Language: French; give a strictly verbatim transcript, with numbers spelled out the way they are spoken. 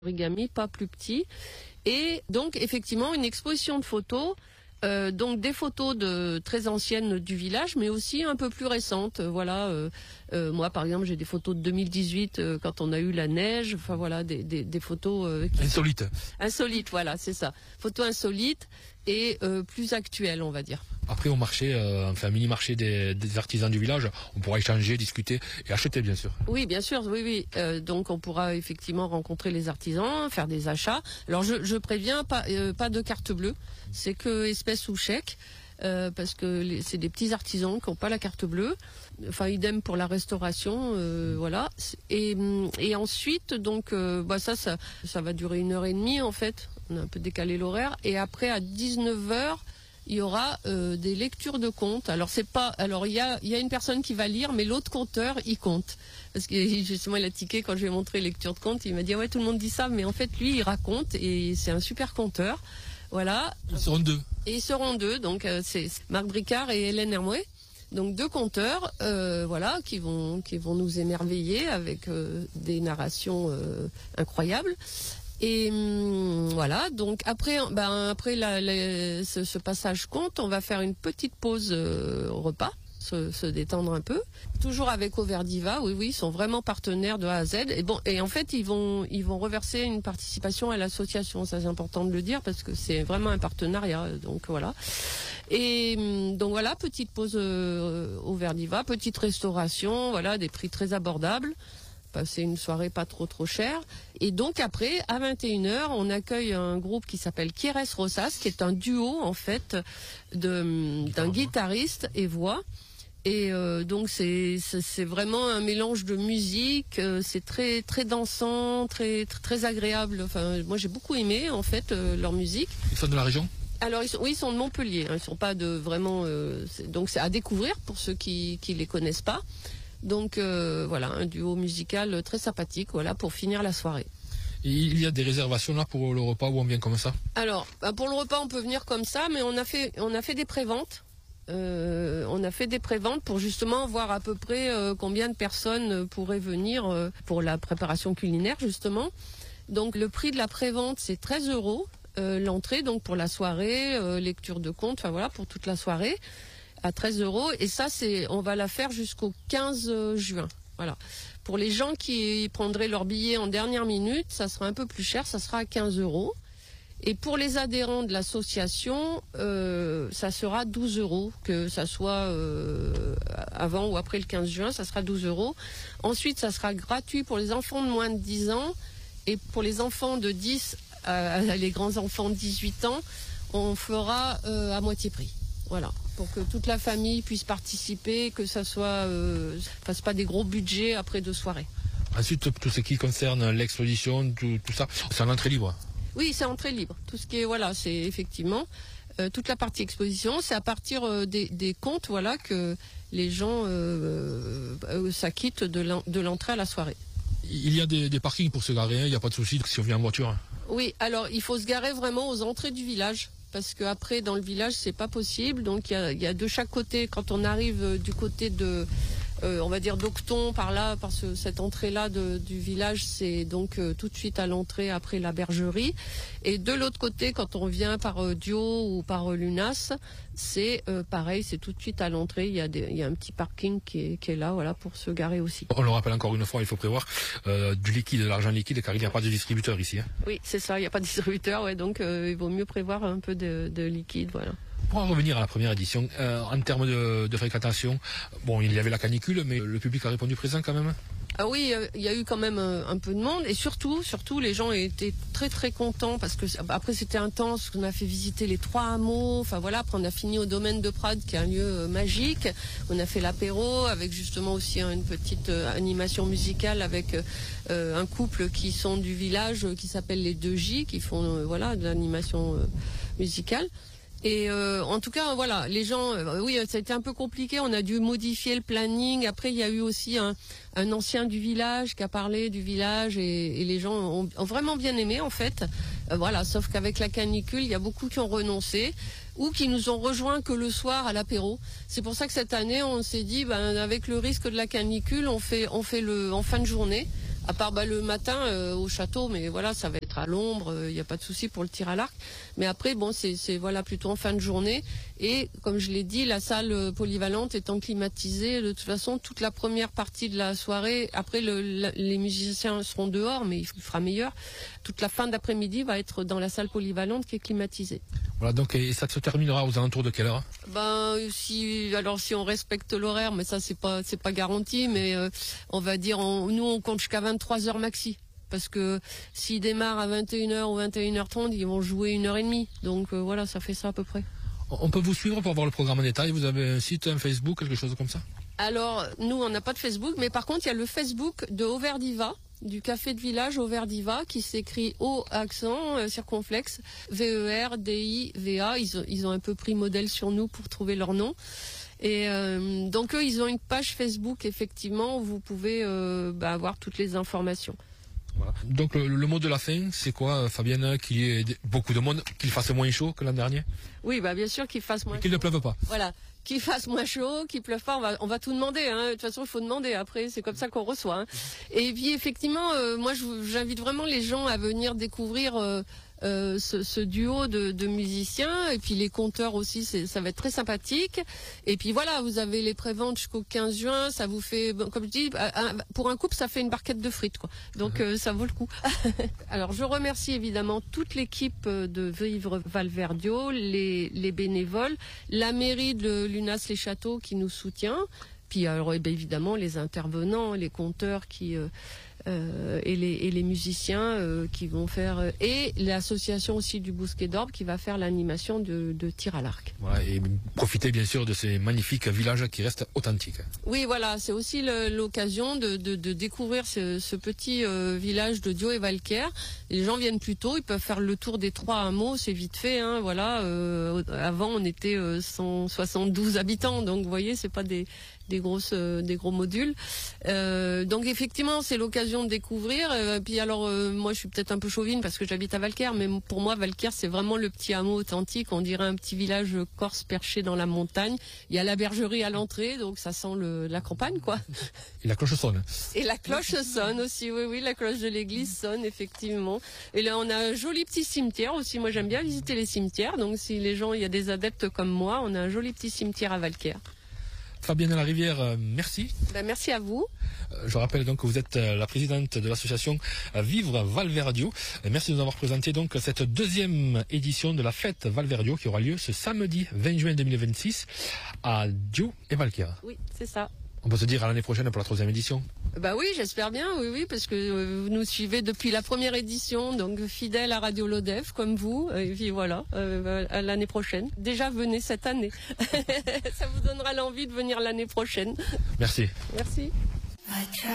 origami, pas plus petit. Et donc effectivement une exposition de photos, euh, donc des photos de très anciennes du village, mais aussi un peu plus récentes. Voilà, euh, euh, moi par exemple j'ai des photos de deux mille dix-huit euh, quand on a eu la neige. Enfin voilà, des, des, des photos euh, qui insolites. Sont... Insolites, voilà, c'est ça. Photos insolites et euh, plus actuelles, on va dire. Après au marché, euh, enfin mini marché des, des artisans du village, on pourra échanger, discuter et acheter bien sûr. Oui, bien sûr, oui, oui. Euh, donc on pourra effectivement rencontrer les artisans, faire des achats. Alors je, je préviens, pas, euh, pas de carte bleue, c'est que espèce ou chèque, euh, parce que les, c'est des petits artisans qui n'ont pas la carte bleue. Enfin idem pour la restauration, euh, voilà. Et, et ensuite donc euh, bah ça, ça, ça va durer une heure et demie en fait. On a un peu décalé l'horaire. Et après à dix-neuf heures. Il y aura euh, des lectures de contes. Alors c'est pas, alors il y a, il y a une personne qui va lire, mais l'autre conteur il compte. Parce que justement il a tiqué quand je lui ai montré lecture de contes. Il m'a dit ah ouais tout le monde dit ça, mais en fait lui il raconte et c'est un super conteur. Voilà. Ils seront deux. Et ils seront deux, donc euh, c'est Marc Bricard et Hélène Hermouet. Donc deux conteurs, euh, voilà, qui vont qui vont nous émerveiller avec euh, des narrations euh, incroyables. Et hum, voilà, donc après, ben après la, la, ce, ce passage compte, on va faire une petite pause euh, au repas, se, se détendre un peu. Toujours avec Auverdiva, oui, oui, ils sont vraiment partenaires de A à Z. Et bon, et en fait, ils vont, ils vont reverser une participation à l'association. Ça, c'est important de le dire parce que c'est vraiment un partenariat. Donc voilà. Et hum, donc voilà, petite pause euh, Auverdiva, petite restauration, voilà, des prix très abordables. Passer une soirée pas trop trop chère. Et donc après, à vingt et une heures, on accueille un groupe qui s'appelle Kieres Rosas, qui est un duo en fait de d'un guitariste et voix. Et euh, donc c'est, c'est c'est vraiment un mélange de musique. Euh, c'est très très dansant, très très, très agréable. Enfin, moi j'ai beaucoup aimé en fait euh, leur musique. Ils sont de la région ? Alors ils sont, oui, ils sont de Montpellier. Hein, ils sont pas de vraiment. Euh, c'est, donc c'est à découvrir pour ceux qui qui les connaissent pas. Donc euh, voilà, un duo musical très sympathique, voilà, pour finir la soirée. Et il y a des réservations là pour le repas ou on vient comme ça? Alors, bah pour le repas, on peut venir comme ça, mais on a fait, on a fait des préventes. Euh, on a fait des préventes pour justement voir à peu près euh, combien de personnes pourraient venir euh, pour la préparation culinaire justement. Donc le prix de la prévente c'est treize euros euh, l'entrée, donc pour la soirée, euh, lecture de contes, enfin voilà, pour toute la soirée. À treize euros, et ça c'est, on va la faire jusqu'au quinze juin. Voilà. Pour les gens qui prendraient leur billet en dernière minute, ça sera un peu plus cher, ça sera à quinze euros. Et pour les adhérents de l'association, euh, ça sera douze euros, que ça soit euh, avant ou après le quinze juin, ça sera douze euros. Ensuite, ça sera gratuit pour les enfants de moins de dix ans, et pour les enfants de dix à les grands enfants de dix-huit ans, on fera euh, à moitié prix. Voilà, pour que toute la famille puisse participer, que ça soit, euh, fasse pas des gros budgets après deux soirées. Ensuite, tout ce qui concerne l'exposition, tout, tout ça, c'est en entrée libre. Oui, c'est entrée libre. Tout ce qui est, voilà, c'est effectivement euh, toute la partie exposition, c'est à partir euh, des, des comptes, voilà, que les gens euh, euh, s'acquittent de l'entrée à la soirée. Il y a des, des parkings pour se garer, il n'y a pas de souci si on vient en voiture. Oui, alors il faut se garer vraiment aux entrées du village. Parce que après dans le village c'est pas possible, donc il y a, y a de chaque côté. Quand on arrive euh, du côté de, euh, on va dire d'Octon par là, parce que cette entrée là de, du village c'est donc euh, tout de suite à l'entrée après la bergerie. Et de l'autre côté quand on vient par euh, Dio ou par euh, Lunas, c'est euh, pareil, c'est tout de suite à l'entrée. Il y a des, il y a un petit parking qui est, qui est là, voilà, pour se garer aussi. On le rappelle encore une fois, il faut prévoir euh, du liquide, de l'argent liquide, car il n'y a pas de distributeur ici. Hein. Oui, c'est ça, il n'y a pas de distributeur, ouais, donc euh, il vaut mieux prévoir un peu de, de liquide, voilà. Pour en revenir à la première édition, euh, en termes de, de fréquentation, bon, il y avait la canicule, mais le public a répondu présent quand même. Ah oui, il y a eu quand même un peu de monde, et surtout, surtout les gens étaient très très contents parce que après c'était intense. On a fait visiter les trois hameaux. Enfin voilà, après on a fini au domaine de Prades, qui est un lieu magique. On a fait l'apéro avec justement aussi une petite animation musicale avec euh, un couple qui sont du village qui s'appelle les deux J, qui font euh, voilà de l'animation euh, musicale. Et euh, en tout cas, voilà, les gens, euh, oui, ça a été un peu compliqué. On a dû modifier le planning. Après, il y a eu aussi un, un ancien du village qui a parlé du village, et, et les gens ont, ont vraiment bien aimé en fait. Euh, voilà, sauf qu'avec la canicule, il y a beaucoup qui ont renoncé ou qui nous ont rejoints que le soir à l'apéro. C'est pour ça que cette année, on s'est dit, ben, avec le risque de la canicule, on fait, on fait le en fin de journée. À part bah, le matin euh, au château, mais voilà, ça va être à l'ombre, il euh, n'y a pas de souci pour le tir à l'arc. Mais après, bon, c'est voilà plutôt en fin de journée. Et comme je l'ai dit, la salle polyvalente étant climatisée, de toute façon, toute la première partie de la soirée, après le, la, les musiciens seront dehors, mais il fera meilleur. Toute la fin d'après-midi va être dans la salle polyvalente qui est climatisée. Voilà, donc et ça se terminera aux alentours de quelle heure? Ben si alors si on respecte l'horaire, mais ça c'est pas c'est pas garanti, mais euh, on va dire on, nous on compte jusqu'à vingt-trois heures maxi. Parce que s'ils démarrent à vingt et une heures ou vingt et une heures trente, ils vont jouer une heure et demie. Donc euh, voilà, ça fait ça à peu près. On peut vous suivre pour voir le programme en détail? Vous avez un site, un Facebook, quelque chose comme ça? Alors nous on n'a pas de Facebook, mais par contre il y a le Facebook de Auverdiva, du café de village Auverdiva, qui s'écrit O accent euh, circonflexe V E R D I V A. Ils ont, ils ont un peu pris modèle sur nous pour trouver leur nom. Et euh, donc eux, ils ont une page Facebook, effectivement, où vous pouvez euh, bah, avoir toutes les informations. Voilà. Donc le, le mot de la fin, c'est quoi, Fabienne? Qu'il y ait beaucoup de monde, qu'il fasse moins chaud que l'an dernier? Oui, bah bien sûr qu'il fasse moins chaud. Qu'il ne pleuve pas. Voilà. Qu'il fasse moins chaud, qu'il pleuve pas, on va, on va tout demander. Hein. De toute façon, il faut demander. Après, c'est comme ça qu'on reçoit. Hein. Et puis, effectivement, euh, moi, j'invite vraiment les gens à venir découvrir euh, euh, ce, ce duo de, de musiciens. Et puis, les conteurs aussi, ça va être très sympathique. Et puis, voilà, vous avez les préventes jusqu'au quinze juin. Ça vous fait, comme je dis, un, pour un couple, ça fait une barquette de frites, quoi. Donc, euh, ça vaut le coup. Alors, je remercie évidemment toute l'équipe de Vivre Valverdio, les, les bénévoles, la mairie de l'Unas les Châteaux qui nous soutient, puis alors, eh bien, évidemment les intervenants, les conteurs qui euh, euh, et, les, et les musiciens euh, qui vont faire euh, et l'association aussi du Bousquet d'Orbe qui va faire l'animation de, de tir à l'arc. Voilà, et profitez bien sûr de ces magnifiques villages qui restent authentiques. Oui, voilà, c'est aussi l'occasion de, de, de découvrir ce, ce petit euh, village de Dio et Valcaire. Les gens viennent plus tôt, ils peuvent faire le tour des trois hameaux, c'est vite fait. Hein, voilà, euh, avant on était euh, cent soixante-douze habitants, donc vous voyez, c'est pas des des grosses euh, des gros modules. Euh, donc effectivement, c'est l'occasion de découvrir. Euh, puis alors, euh, moi, je suis peut-être un peu chauvine parce que j'habite à Valcaire, mais pour moi, Valcaire, c'est vraiment le petit hameau authentique. On dirait un petit village corse perché dans la montagne. Il y a la bergerie à l'entrée, donc ça sent le, la campagne, quoi. Et la cloche sonne. Et la cloche sonne aussi, oui, oui, la cloche de l'église sonne, effectivement. Et là, on a un joli petit cimetière aussi. Moi, j'aime bien visiter les cimetières. Donc, si les gens, il y a des adeptes comme moi, on a un joli petit cimetière à Valcaire. Fabienne Larivière, merci. Ben, merci à vous. Je rappelle donc que vous êtes la présidente de l'association Vivre Valverdio. Merci de nous avoir présenté donc cette deuxième édition de la fête Valverdio qui aura lieu ce samedi vingt juin deux mille vingt-six à Dio et Valcaire. Oui, c'est ça. On peut se dire à l'année prochaine pour la troisième édition. Bah oui, j'espère bien, oui, oui, parce que vous nous suivez depuis la première édition, donc fidèle à Radio Lodève, comme vous, et puis voilà, euh, à l'année prochaine. Déjà, venez cette année. Ça vous donnera l'envie de venir l'année prochaine. Merci. Merci.